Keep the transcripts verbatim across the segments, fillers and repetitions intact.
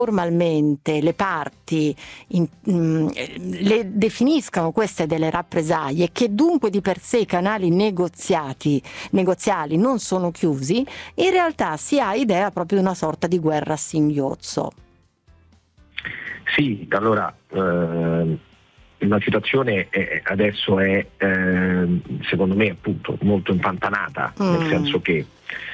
formalmente le parti in, mh, le definiscano queste delle rappresaglie, che dunque di per sé i canali negoziati, negoziali non sono chiusi, in realtà si ha idea proprio di una sorta di guerra a singhiozzo. Sì, allora eh, la situazione è, adesso è eh, secondo me appunto molto impantanata, mm. nel senso che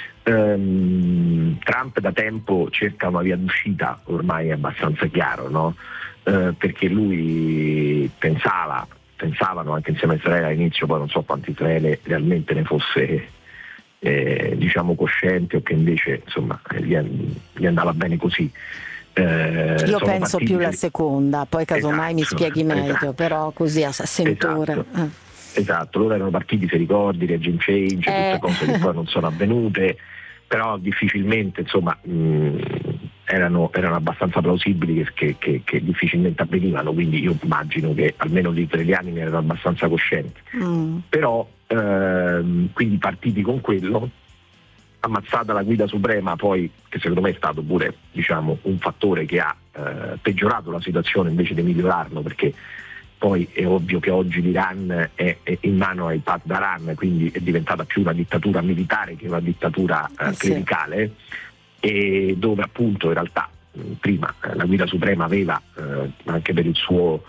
ehm, Trump da tempo cerca una via d'uscita, ormai è abbastanza chiaro, no? Eh, perché lui pensava, pensavano anche insieme a Israele all'inizio, poi non so quanto Israele realmente ne fosse eh, diciamo cosciente, o che invece insomma gli, gli andava bene così. Eh, Io penso più la seconda, poi casomai esatto, mi spieghi meglio, esatto, però così a sentore. Esatto, eh. esatto, loro erano partiti, se ricordi, regime change, eh. tutte cose che poi non sono avvenute, però difficilmente insomma mh, erano, erano abbastanza plausibili che, che, che, che difficilmente avvenivano, quindi io immagino che almeno gli israeliani ne erano abbastanza coscienti. Mm. Però ehm, quindi partiti con quello, ammazzata la guida suprema, poi che secondo me è stato pure diciamo un fattore che ha eh, peggiorato la situazione invece di migliorarlo, perché poi è ovvio che oggi l'Iran è, è in mano ai Pasdaran, quindi è diventata più una dittatura militare che una dittatura eh, clericale, e dove appunto in realtà mh, prima eh, la guida suprema aveva eh, anche per il suo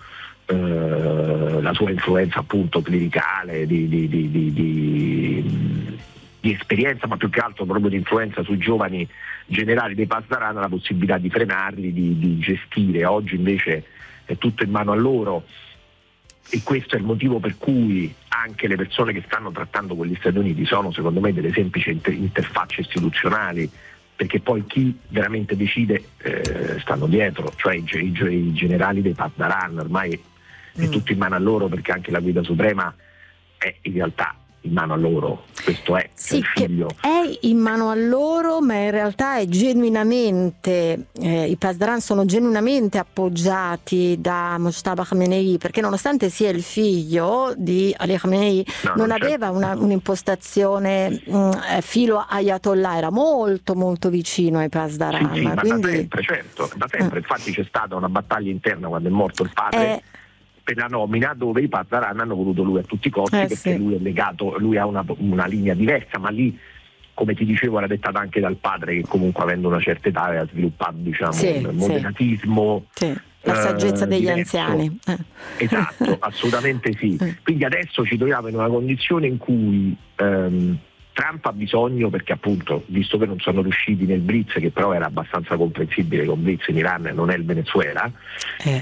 eh, la sua influenza appunto clericale di, di, di, di, di di esperienza, ma più che altro proprio di influenza sui giovani generali dei Pasdaran, la possibilità di frenarli, di, di gestire. Oggi invece è tutto in mano a loro, e questo è il motivo per cui anche le persone che stanno trattando con gli Stati Uniti sono secondo me delle semplici inter- interfacce istituzionali, perché poi chi veramente decide eh, stanno dietro, cioè i, i, i generali dei Pasdaran. Ormai è mm. tutto in mano a loro, perché anche la guida suprema è in realtà in mano a loro, questo è, sì, il figlio. Che è in mano a loro, ma in realtà è genuinamente eh, i Pasdaran sono genuinamente appoggiati da Mojtaba Khamenei, perché nonostante sia il figlio di Ali Khamenei no, non, non aveva certo. una, un'impostazione mh, filo Ayatollah, era molto molto vicino ai Pasdaran. Sì, sì, quindi... ma da sempre, certo, da sempre. Eh. Infatti c'è stata una battaglia interna quando è morto il padre eh. per la nomina, dove i Pasdaran hanno voluto lui a tutti i costi, eh, perché sì. lui è legato, lui ha una, una linea diversa, ma lì, come ti dicevo, era dettata anche dal padre, che comunque avendo una certa età aveva sviluppato diciamo sì, un moderatismo, sì. la saggezza eh, degli diverso. anziani eh. Esatto, assolutamente sì. Quindi adesso ci troviamo in una condizione in cui ehm, Trump ha bisogno, perché appunto, visto che non sono riusciti nel Blitz, che però era abbastanza comprensibile, con Blitz in Iran non è il Venezuela, eh.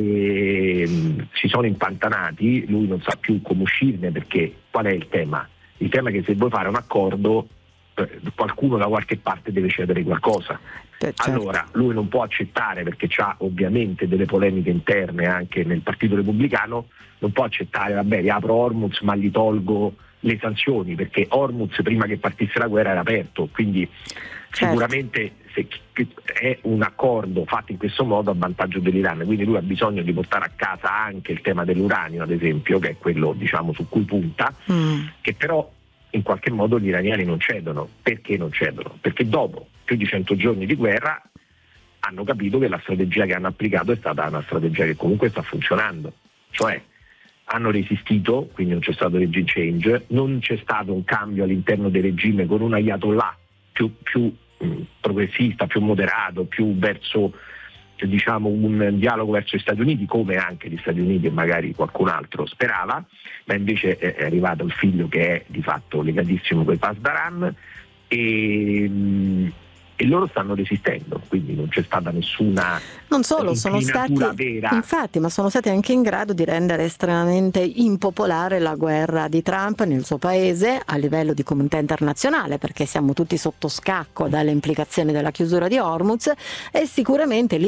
e mh, si sono impantanati, lui non sa più come uscirne, perché qual è il tema? Il tema è che se vuoi fare un accordo, eh, qualcuno da qualche parte deve cedere qualcosa. Certo. Allora lui non può accettare, perché c'ha ovviamente delle polemiche interne anche nel Partito Repubblicano, non può accettare, vabbè, riapro Hormuz ma gli tolgo le sanzioni, perché Hormuz prima che partisse la guerra era aperto, quindi certo. sicuramente se, è un accordo fatto in questo modo a vantaggio dell'Iran, quindi lui ha bisogno di portare a casa anche il tema dell'uranio, ad esempio, che è quello diciamo su cui punta, mm. che però in qualche modo gli iraniani non cedono. Perché non cedono? Perché dopo più di cento giorni di guerra hanno capito che la strategia che hanno applicato è stata una strategia che comunque sta funzionando, cioè hanno resistito, quindi non c'è stato regime change, non c'è stato un cambio all'interno del regime con un Ayatollah più, più mh, progressista, più moderato, più verso diciamo un dialogo verso gli Stati Uniti, come anche gli Stati Uniti e magari qualcun altro sperava, ma invece è arrivato il figlio che è di fatto legatissimo con i Pasdaran, e mh, e loro stanno resistendo, quindi non c'è stata nessuna non solo sono stati vera. Infatti, ma sono stati anche in grado di rendere estremamente impopolare la guerra di Trump nel suo paese a livello di comunità internazionale, perché siamo tutti sotto scacco dalle implicazioni della chiusura di Hormuz, e sicuramente lì